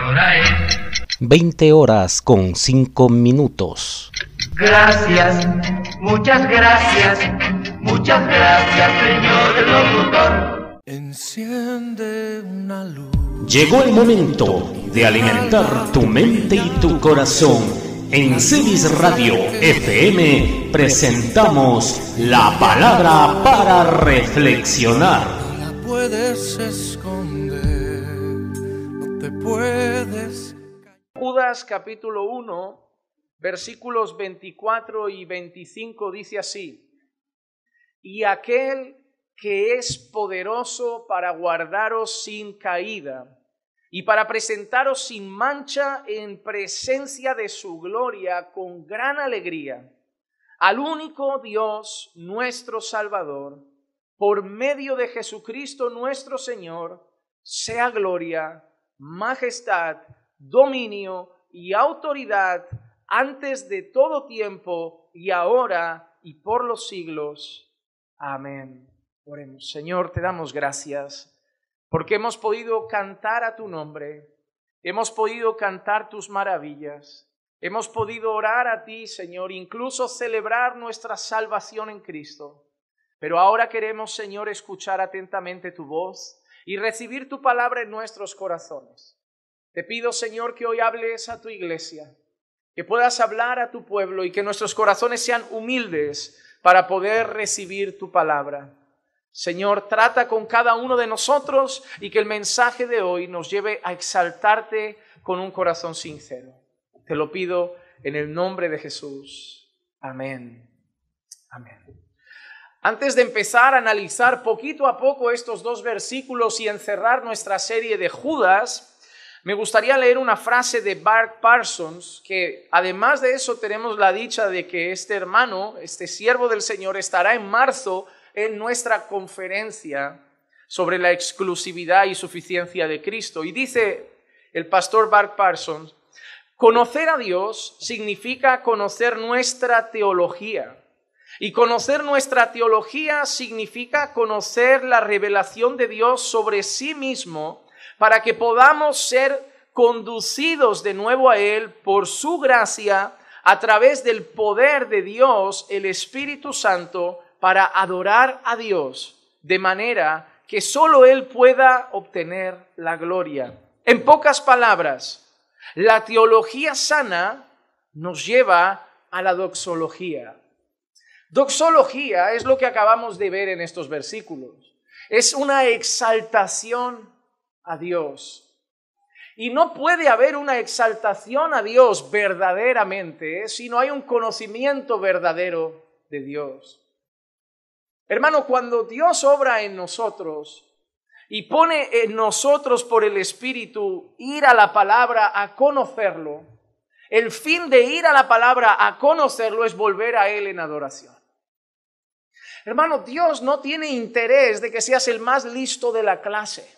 hora es 20 horas con 5 minutos. Gracias, muchas gracias, señor locutor. Enciende una luz. Llegó el momento de alimentar tu mente y tu corazón. En Celis Radio FM presentamos la palabra para reflexionar. No la puedes esconder, no te puedes. Judas capítulo 1, versículos 24 y 25 dice así: y aquel que es poderoso para guardaros sin caída y para presentaros sin mancha en presencia de su gloria con gran alegría, al único Dios nuestro Salvador, por medio de Jesucristo nuestro Señor, sea gloria, majestad, dominio y autoridad antes de todo tiempo y ahora y por los siglos. Amén. Oremos. Señor, te damos gracias porque hemos podido cantar a tu nombre, hemos podido cantar tus maravillas, hemos podido orar a ti, Señor, incluso celebrar nuestra salvación en Cristo. Pero ahora queremos, Señor, escuchar atentamente tu voz y recibir tu palabra en nuestros corazones. Te pido, Señor, que hoy hables a tu iglesia, que puedas hablar a tu pueblo y que nuestros corazones sean humildes para poder recibir tu palabra. Señor, trata con cada uno de nosotros y que el mensaje de hoy nos lleve a exaltarte con un corazón sincero. Te lo pido en el nombre de Jesús. Amén. Amén. Antes de empezar a analizar poquito a poco estos dos versículos y encerrar nuestra serie de Judas, me gustaría leer una frase de Bart Parsons, que además de eso tenemos la dicha de que este hermano, este siervo del Señor, estará en marzo en nuestra conferencia sobre la exclusividad y suficiencia de Cristo. Y dice el pastor Bart Parsons: conocer a Dios significa conocer nuestra teología. Y conocer nuestra teología significa conocer la revelación de Dios sobre sí mismo para que podamos ser conducidos de nuevo a Él por su gracia a través del poder de Dios, el Espíritu Santo, para adorar a Dios de manera que solo Él pueda obtener la gloria. En pocas palabras, la teología sana nos lleva a la doxología. Doxología es lo que acabamos de ver en estos versículos. Es una exaltación a Dios. Y no puede haber una exaltación a Dios verdaderamente si no hay un conocimiento verdadero de Dios. Hermano, cuando Dios obra en nosotros y pone en nosotros por el Espíritu ir a la palabra a conocerlo, el fin de ir a la palabra a conocerlo es volver a Él en adoración. Hermano, Dios no tiene interés de que seas el más listo de la clase.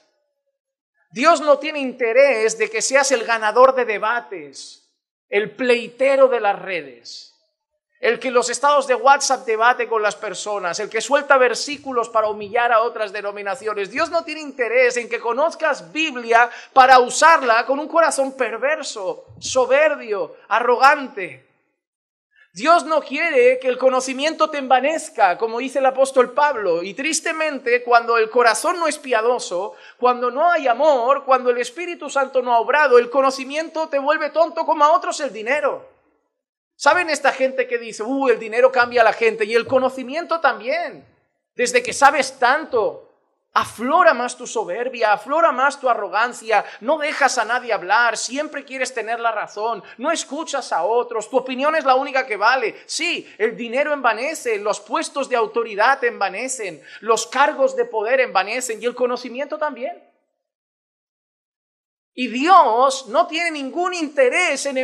Dios no tiene interés de que seas el ganador de debates, el pleitero de las redes, el que en los estados de WhatsApp debate con las personas, el que suelta versículos para humillar a otras denominaciones. Dios no tiene interés en que conozcas Biblia para usarla con un corazón perverso, soberbio, arrogante. Dios no quiere que el conocimiento te envanezca, como dice el apóstol Pablo. Y tristemente, cuando el corazón no es piadoso, cuando no hay amor, cuando el Espíritu Santo no ha obrado, el conocimiento te vuelve tonto como a otros el dinero. ¿Saben esta gente que dice, el dinero cambia a la gente? Y el conocimiento también. Desde que sabes tanto, aflora más tu soberbia, aflora más tu arrogancia, no dejas a nadie hablar, siempre quieres tener la razón, no escuchas a otros, tu opinión es la única que vale. Sí, el dinero envanece, los puestos de autoridad envanecen, los cargos de poder envanecen y el conocimiento también. Y Dios no tiene ningún interés en